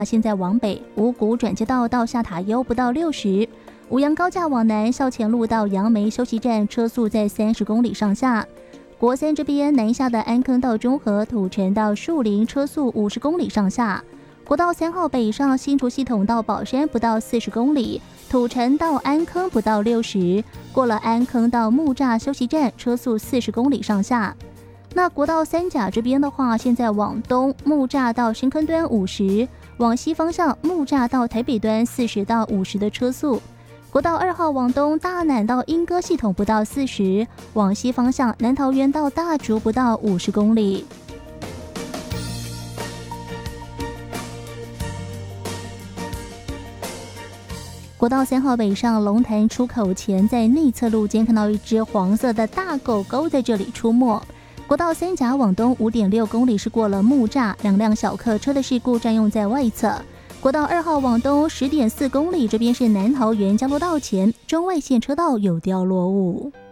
现在往北五股转接道到下塔悠不到60，五杨高架往南校前路到杨梅休息站车速在30公里上下。国三这边南下的安坑到中和、土城到树林车速50公里上下。国道3号北上新竹系统到宝山不到40公里，土城到安坑不到60，过了安坑到木栅休息站车速40公里上下。那国道3甲这边的话，现在往东木栅到深坑端50，往西方向木栅到台北端40到50的车速。国道2号往东大南到莺歌系统不到40，往西方向南桃园到大竹不到50公里。国道3号北上龙潭出口前，在内侧路间看到一只黄色的大狗狗在这里出没。国道3甲往东5.6公里是过了木栅，2辆小客车的事故占用在外侧。国道2号往东10.4公里，这边是南桃园交流道前中外线车道有掉落物。